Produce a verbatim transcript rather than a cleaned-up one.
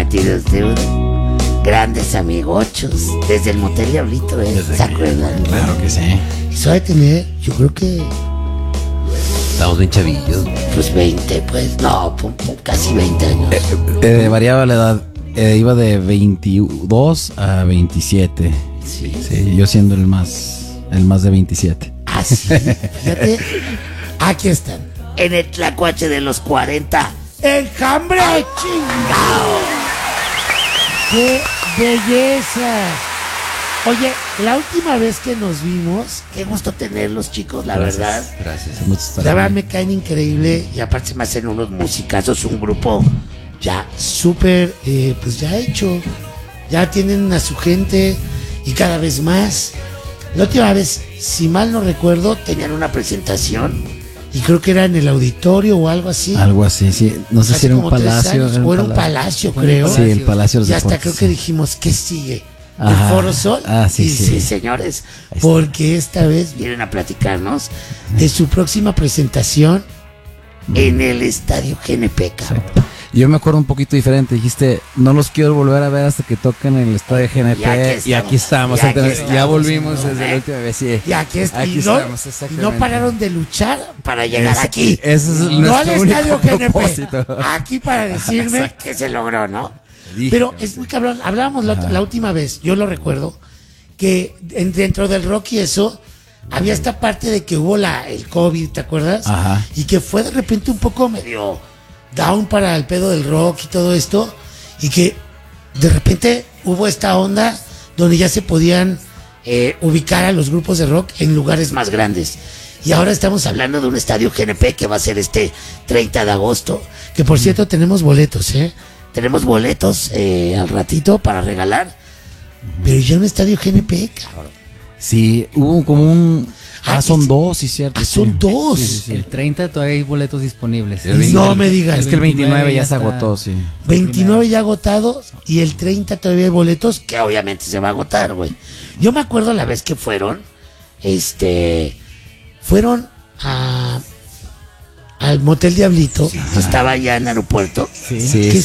Partidos deuda. Grandes amigochos. Desde el Motel Diablito, ¿eh? ¿Se acuerdan? Claro que sí. Eso de tener, yo creo que... Estamos bien chavillos. Pues veinte, pues. No, pum, pum, casi veinte años. Eh, eh, variaba la edad. Eh, iba de veintidós a veintisiete. Sí. Sí, yo siendo el más, el más de veintisiete. Ah, sí. Fíjate. Aquí están. En el tlacuache de los cuarenta. ¡Enjambre! ¡Chingao! ¡Qué belleza! Oye, la última vez que nos vimos, Qué gusto tenerlos, chicos, la Gracias, verdad. Gracias. Muchas la verdad me caen increíble y aparte se me hacen unos musicazos, un grupo ya súper, eh, pues ya hecho. Ya tienen a su gente y cada vez más. La última vez, si mal no recuerdo, Tenían una presentación. y creo que era en el auditorio o algo así. Algo así, sí. No sé Hace si era un como tres palacio. años, o era un palacio, Fue un creo. Sí, el Palacio de los Y hasta Deportes, creo que sí. dijimos, ¿qué sigue? ¿El Ajá. Foro Sol? Ah, sí, Y sí. Sí, señores, Ahí está. Porque esta vez vienen a platicarnos de su próxima presentación. en el Estadio G N P, cabrón. Yo me acuerdo un poquito diferente. Dijiste, no los quiero volver a ver hasta que toquen en el estadio G N Y aquí P. estamos. Y aquí estamos. Y aquí exactamente. estamos, Ya volvimos ¿no? desde la última vez. Sí. Y aquí, es- Aquí y no, estamos, y exactamente. no pararon de luchar Para llegar Ese- aquí. Ese es no al nuestro Estadio único G N P. propósito. Aquí para decirme. Que se logró, ¿no? Dije, Pero es muy cabrón. Hablábamos la, la última vez, yo lo recuerdo, que en- dentro del rock y eso, había esta parte de que hubo la, el COVID, ¿te acuerdas? Ajá. Y que fue de repente un poco medio down para el pedo del rock y todo esto. Y que de repente hubo esta onda donde ya se podían eh, ubicar a los grupos de rock en lugares más grandes. Y ahora estamos hablando de un estadio G N P que va a ser este treinta de agosto. Que por cierto tenemos boletos, ¿eh? Tenemos boletos eh, al ratito para regalar. Pero ya un estadio G N P, cabrón. Sí, hubo como un. Ah, Ah, son es- dos, sí, cierto. Ah, son sí. dos. Sí, sí, sí. El treinta todavía hay boletos disponibles. El veinte- No me digas. Es que el veintinueve ya se está- agotó, sí. veintinueve ya agotado y el treinta todavía hay boletos. Que obviamente se va a agotar, güey. Yo me acuerdo la vez que fueron. Este. Fueron a al Motel Diablito. Estaba allá en el aeropuerto. Sí, que sí,